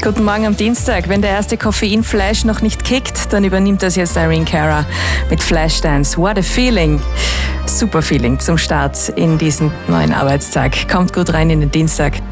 Guten Morgen am Dienstag. Wenn der erste Koffeinflash noch nicht kickt, dann übernimmt das jetzt Irene Cara mit Flashdance. What a feeling. Super Feeling zum Start in diesen neuen Arbeitstag. Kommt gut rein in den Dienstag.